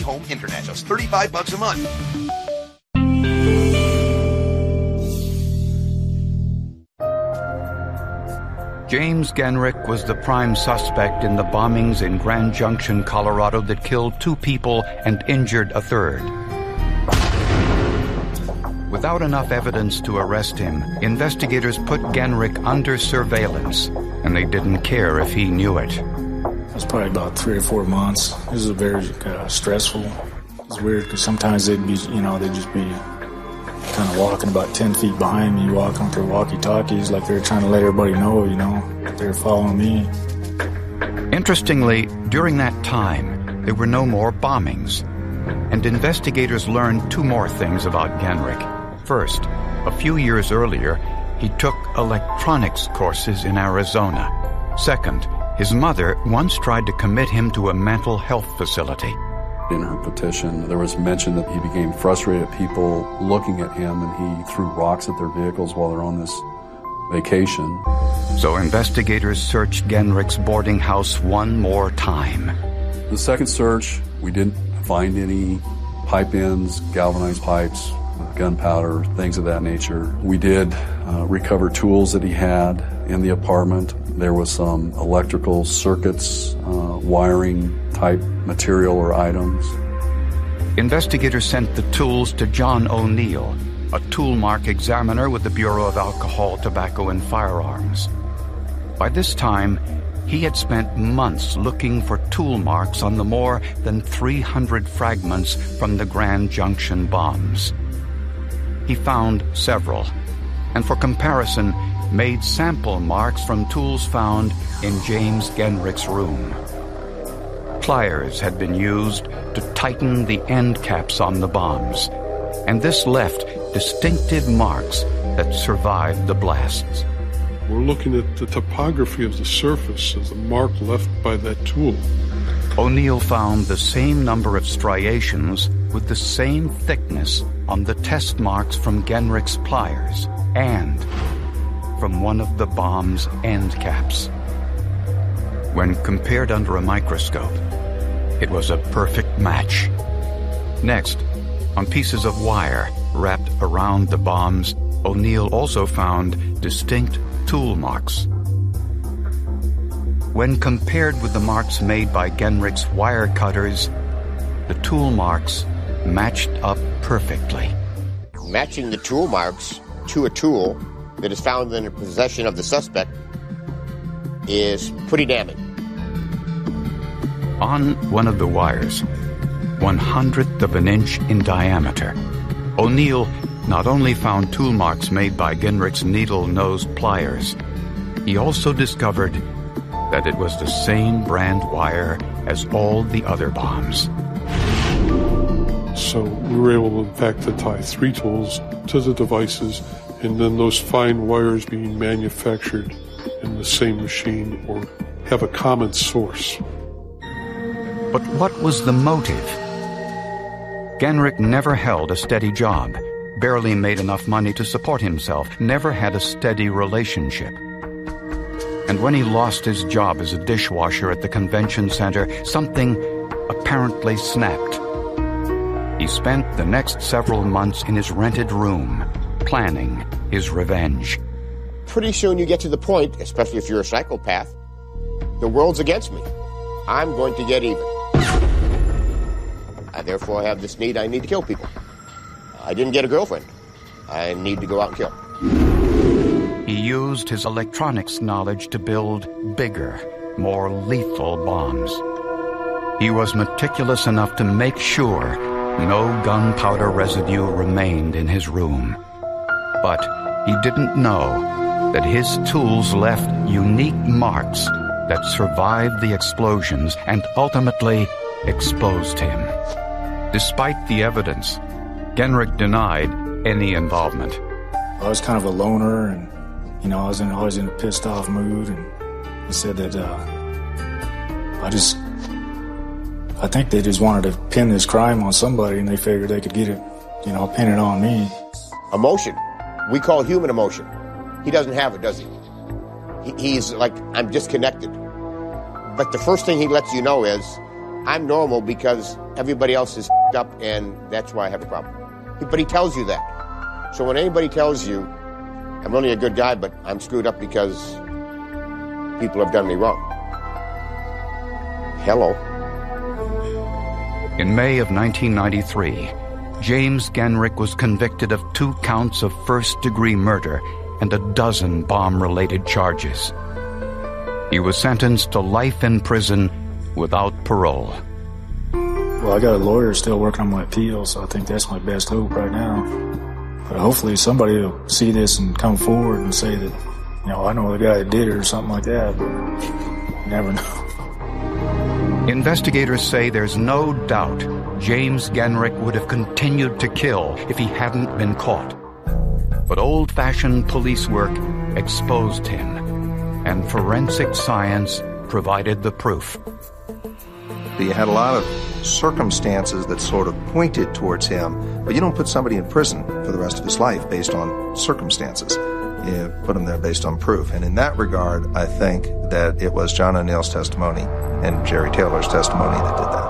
home internet. Just $35 a month. James Genrich was the prime suspect in the bombings in Grand Junction, Colorado that killed 2 people and injured a third. Without enough evidence to arrest him, investigators put Genrich under surveillance, and they didn't care if he knew it. It was probably about 3 or 4 months. It was very stressful. It was weird because sometimes they'd just be kind of walking about 10 feet behind me, walking with their walkie-talkies like they were trying to let everybody know, that they were following me. Interestingly, during that time, there were no more bombings, and investigators learned 2 more things about Genrich. First, a few years earlier, he took electronics courses in Arizona. Second, his mother once tried to commit him to a mental health facility. In her petition, there was mention that he became frustrated at people looking at him and he threw rocks at their vehicles while they're on this vacation. So investigators searched Genrich's boarding house one more time. The second search, we didn't find any pipe ends, galvanized pipes, gunpowder, things of that nature. We did recover tools that he had in the apartment. There was some electrical circuits, wiring type material or items. Investigators sent the tools to John O'Neill, a toolmark examiner with the Bureau of Alcohol, Tobacco, and Firearms. By this time, he had spent months looking for tool marks on the more than 300 fragments from the Grand Junction bombs. He found several, and for comparison, made sample marks from tools found in James Genrich's room. Pliers had been used to tighten the end caps on the bombs, and this left distinctive marks that survived the blasts. We're looking at the topography of the surface of the mark left by that tool. O'Neill found the same number of striations with the same thickness on the test marks from Genrich's pliers and from one of the bomb's end caps. When compared under a microscope, it was a perfect match. Next, on pieces of wire wrapped around the bombs, O'Neill also found distinct tool marks. When compared with the marks made by Genrich's wire cutters, the tool marks matched up perfectly. Matching the tool marks to a tool that is found in the possession of the suspect is pretty damning. On one of the wires, 1/100th of an inch in diameter, O'Neill not only found tool marks made by Genrich's needle-nosed pliers, he also discovered that it was the same brand wire as all the other bombs. So we were able, in fact, to tie 3 tools to the devices, and then those fine wires being manufactured in the same machine or have a common source. But what was the motive? Genrich never held a steady job, barely made enough money to support himself, never had a steady relationship. And when he lost his job as a dishwasher at the convention center, something apparently snapped. He spent the next several months in his rented room, planning his revenge. Pretty soon you get to the point, especially if you're a psychopath, the world's against me. I'm going to get even. Therefore, I have this need. I need to kill people. I didn't get a girlfriend. I need to go out and kill. He used his electronics knowledge to build bigger, more lethal bombs. He was meticulous enough to make sure no gunpowder residue remained in his room. But he didn't know that his tools left unique marks that survived the explosions and ultimately exposed him. Despite the evidence, Genrich denied any involvement. I was kind of a loner, and I was always in a pissed off mood, and he said that I think they just wanted to pin this crime on somebody, and they figured they could get it, pin it on me. Emotion. We call human emotion. He doesn't have it, does he? He's like, I'm disconnected. But the first thing he lets you know is, I'm normal because everybody else is up, and that's why I have a problem. But he tells you that. So when anybody tells you, I'm only a good guy, but I'm screwed up because people have done me wrong. Hello. In May of 1993, James Genrick was convicted of 2 counts of first-degree murder and a dozen bomb-related charges. He was sentenced to life in prison without parole. Well, I got a lawyer still working on my appeal, so I think that's my best hope right now. But hopefully somebody will see this and come forward and say that, I know the guy that did it or something like that, but you never know. Investigators say there's no doubt James Genrick would have continued to kill if he hadn't been caught. But old-fashioned police work exposed him, and forensic science provided the proof. You had a lot of circumstances that sort of pointed towards him, but you don't put somebody in prison for the rest of his life based on circumstances. You put them there based on proof. And in that regard, I think that it was John O'Neill's testimony and Jerry Taylor's testimony that did that.